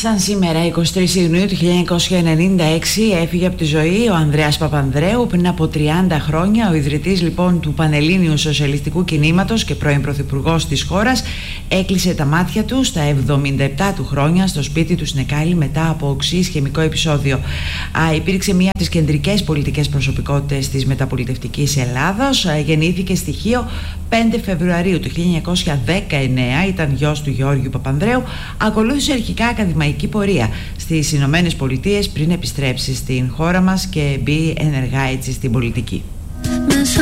Σαν σήμερα, 23 Ιουνίου του 1996, έφυγε από τη ζωή ο Ανδρέας Παπανδρέου. Πριν από 30 χρόνια, ο ιδρυτής λοιπόν του Πανελλήνιου Σοσιαλιστικού Κινήματος και πρώην πρωθυπουργός της χώρας, έκλεισε τα μάτια του στα 77 του χρόνια στο σπίτι του στην Εκάλη μετά από οξύ ισχαιμικό επεισόδιο. Υπήρξε μία από τις κεντρικές πολιτικές προσωπικότητες της μεταπολιτευτικής Ελλάδος. Γεννήθηκε στη Χίο 5 Φεβρουαρίου του 1919, ήταν γιος του Γεώργιου Παπανδρέου. Ακολούθησε αρχικά ακαδημαϊκή πορεία στις Ηνωμένες Πολιτείες πριν επιστρέψει στην χώρα μας και μπει ενεργά έτσι στην πολιτική.